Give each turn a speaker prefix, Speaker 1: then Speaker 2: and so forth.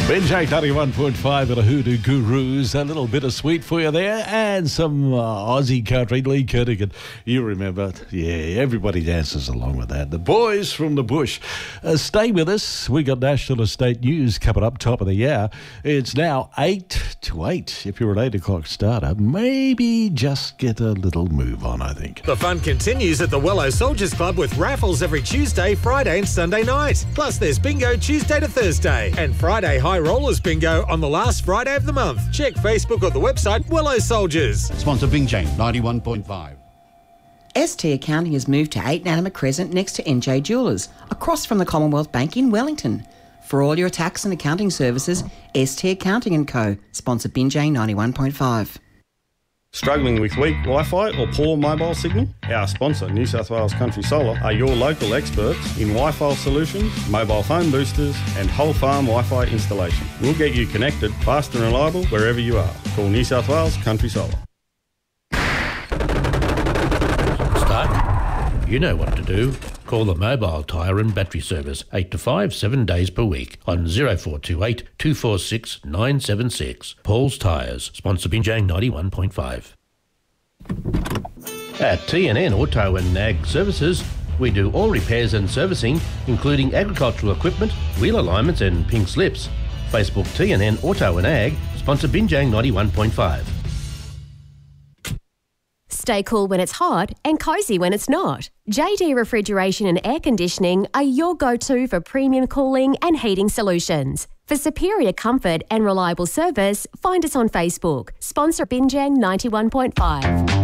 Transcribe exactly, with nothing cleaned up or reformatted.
Speaker 1: Binjay ninety-one point five and a Hoodoo Gurus. A little bit of sweet for you there, and some uh, Aussie country. Lee Kerrigan, you remember? Yeah, everybody dances along with that. The Boys from the Bush. Uh, stay with us. We got National Estate News coming up top of the hour. It's now eight to eight. If you're an eight o'clock starter, maybe just get a little move on, I think.
Speaker 2: The fun continues at the Wello Soldiers Club with raffles every Tuesday, Friday and Sunday night. Plus there's bingo Tuesday to Thursday and Friday High Rollers bingo on the last Friday of the month. Check Facebook or the website Wello Soldiers.
Speaker 3: Sponsor Binjay ninety-one point five.
Speaker 4: S T Accounting has moved to eight Nanama Crescent next to N J Jewellers, across from the Commonwealth Bank in Wellington. For all your tax and accounting services, S T Accounting and Co. Sponsor Binjay ninety-one point five.
Speaker 5: Struggling with weak Wi-Fi or poor mobile signal? Our sponsor, New South Wales Country Solar, are your local experts in Wi-Fi solutions, mobile phone boosters and whole farm Wi-Fi installation. We'll get you connected fast and reliable wherever you are. Call New South Wales Country Solar.
Speaker 6: Stuck? You know what to do. Call the Mobile Tyre and Battery Service eight to five, seven days per week on oh four two eight, two four six, nine seven six. Paul's Tyres, sponsor Binjay ninety-one point five. At T N N Auto and Ag Services, we do all repairs and servicing, including agricultural equipment, wheel alignments and pink slips. Facebook T N N Auto and Ag, sponsor Binjay ninety-one point five.
Speaker 7: Stay cool when it's hot and cosy when it's not. J D Refrigeration and Air Conditioning are your go-to for premium cooling and heating solutions. For superior comfort and reliable service, find us on Facebook. Sponsor Binjay ninety-one point five.